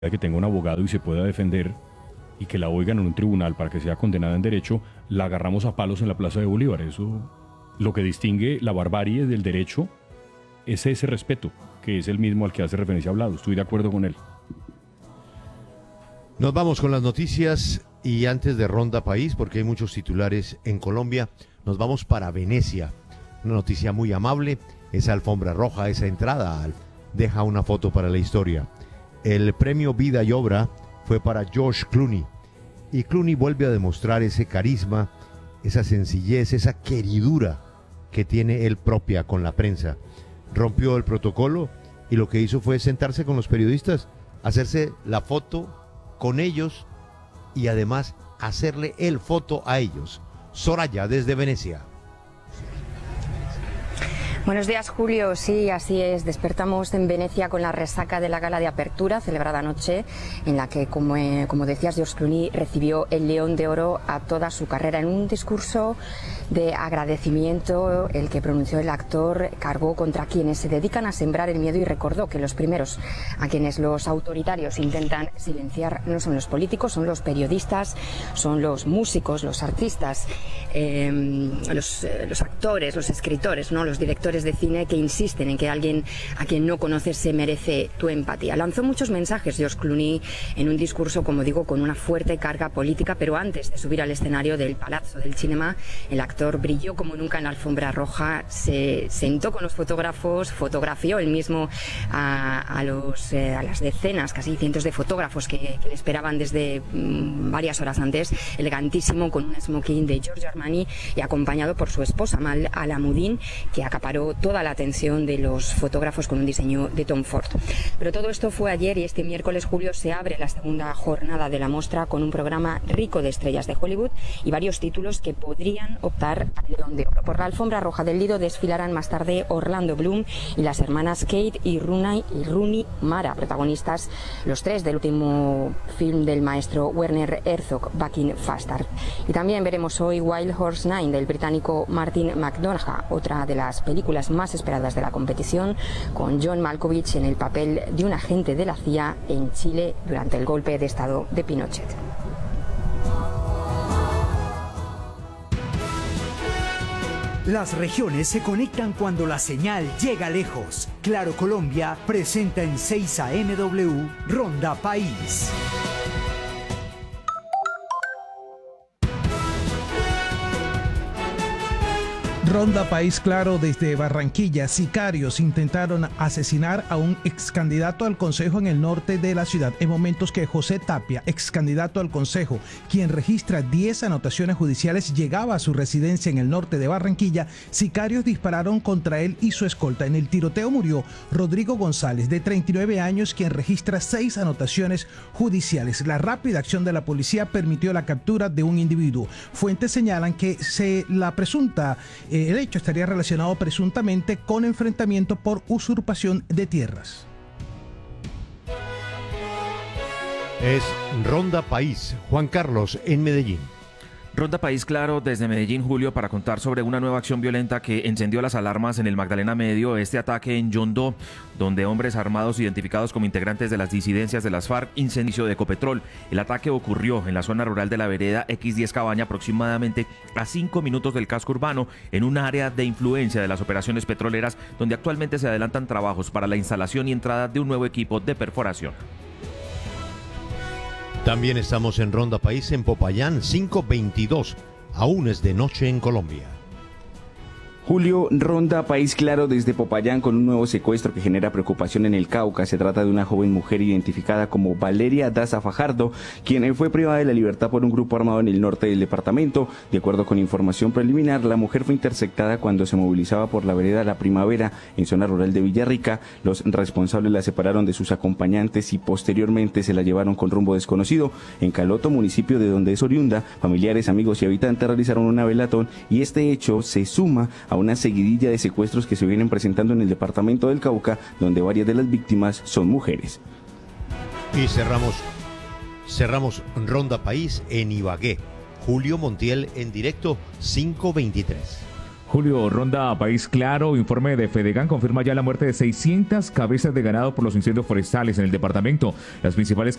que tenga un abogado y se pueda defender y que la oigan en un tribunal para que sea condenada en derecho, la agarramos a palos en la Plaza de Bolívar. Eso, lo que distingue la barbarie del derecho es ese respeto, que es el mismo al que hace referencia Hablado. Estoy de acuerdo con él. Nos vamos con las noticias y antes de Ronda País, porque hay muchos titulares en Colombia, nos vamos para Venecia. Una noticia muy amable, esa alfombra roja, esa entrada, deja una foto para la historia. El premio Vida y Obra fue para George Clooney. Y Clooney vuelve a demostrar ese carisma, esa sencillez, esa queridura que tiene él propia con la prensa. Rompió el protocolo y lo que hizo fue sentarse con los periodistas, hacerse la foto con ellos y además hacerle el foto a ellos. Soraya, desde Venecia. Buenos días, Julio. Sí, así es. Despertamos en Venecia con la resaca de la gala de apertura celebrada anoche, en la que, como decías, George Clooney recibió el León de Oro a toda su carrera. En un discurso de agradecimiento, el que pronunció el actor cargó contra quienes se dedican a sembrar el miedo y recordó que los primeros a quienes los autoritarios intentan silenciar no son los políticos, son los periodistas, son los músicos, los artistas, los actores, los escritores, ¿no? Los directores de cine que insisten en que alguien a quien no conoces se merece tu empatía. Lanzó muchos mensajes George Clooney en un discurso, como digo, con una fuerte carga política, pero antes de subir al escenario del Palazzo del Cinema, el actor brilló como nunca en la alfombra roja, se sentó con los fotógrafos, fotografió él mismo a las decenas, casi cientos de fotógrafos que le esperaban desde varias horas antes, elegantísimo, con un smoking de Giorgio Armani y acompañado por su esposa Mal Alamuddin, que acaparó toda la atención de los fotógrafos con un diseño de Tom Ford. Pero todo esto fue ayer y este miércoles, Julio, se abre la segunda jornada de la muestra con un programa rico de estrellas de Hollywood y varios títulos que podrían optar al León de Oro. Por la alfombra roja del Lido desfilarán más tarde Orlando Bloom y las hermanas Kate y Rooney Mara, protagonistas los tres del último film del maestro Werner Herzog, Back in Faster. Y también veremos hoy Wild Horse 9 del británico Martin McDonagh, otra de las películas más esperadas de la competición, con John Malkovich en el papel de un agente de la CIA en Chile durante el golpe de estado de Pinochet. Las regiones se conectan cuando la señal llega lejos. Claro Colombia presenta en 6 AMW Ronda País. Ronda País Claro desde Barranquilla. Sicarios intentaron asesinar a un ex candidato al Consejo en el norte de la ciudad. En momentos que José Tapia, ex candidato al Consejo, quien registra 10 anotaciones judiciales, llegaba a su residencia en el norte de Barranquilla, sicarios dispararon contra él y su escolta. En el tiroteo murió Rodrigo González, de 39 años, quien registra 6 anotaciones judiciales. La rápida acción de la policía permitió la captura de un individuo. Fuentes señalan que el hecho estaría relacionado presuntamente con enfrentamiento por usurpación de tierras. Es Ronda País. Juan Carlos, en Medellín. Ronda País Claro desde Medellín, Julio, para contar sobre una nueva acción violenta que encendió las alarmas en el Magdalena Medio, este ataque en Yondó, donde hombres armados identificados como integrantes de las disidencias de las FARC incendió de Ecopetrol. El ataque ocurrió en la zona rural de la vereda X10 Cabaña, aproximadamente a 5 minutos del casco urbano, en un área de influencia de las operaciones petroleras, donde actualmente se adelantan trabajos para la instalación y entrada de un nuevo equipo de perforación. También estamos en Ronda País en Popayán, 5:22. Aún es de noche en Colombia. Julio, Ronda País Claro desde Popayán con un nuevo secuestro que genera preocupación en el Cauca. Se trata de una joven mujer identificada como Valeria Daza Fajardo, quien fue privada de la libertad por un grupo armado en el norte del departamento. De acuerdo con información preliminar, la mujer fue interceptada cuando se movilizaba por la vereda La Primavera, en zona rural de Villarrica. Los responsables la separaron de sus acompañantes y posteriormente se la llevaron con rumbo desconocido. En Caloto, municipio de donde es oriunda, familiares, amigos y habitantes realizaron una velatón y este hecho se suma a una seguidilla de secuestros que se vienen presentando en el departamento del Cauca, donde varias de las víctimas son mujeres. Y cerramos Ronda País en Ibagué. Julio Montiel en directo, 5:23. Julio, Ronda País Claro, informe de Fedegan confirma ya la muerte de 600 cabezas de ganado por los incendios forestales en el departamento. Las principales